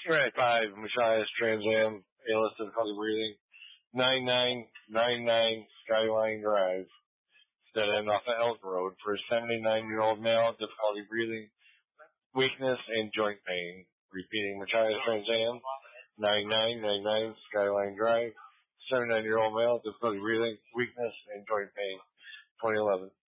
Right, 5, Machias Trans Am, ALS difficulty breathing, 9999 Skyline Drive, dead end off of Elk Road for a 79-year-old male, difficulty breathing, weakness, and joint pain. Repeating, Machias Trans Am, 9999 Skyline Drive, 79-year-old male, difficulty breathing, weakness, and joint pain, 2011.